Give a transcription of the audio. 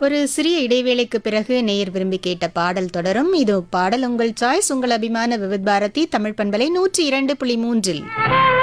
ஒரு சிறிய இடைவேளைக்கு பிறகு நேயர் விரும்பி கேட்ட பாடல் தொடரும். இது பாடல் உங்கள் சாய்ஸ், உங்கள் அபிமான விவித் பாரதி தமிழ் பண்பலை 102.3.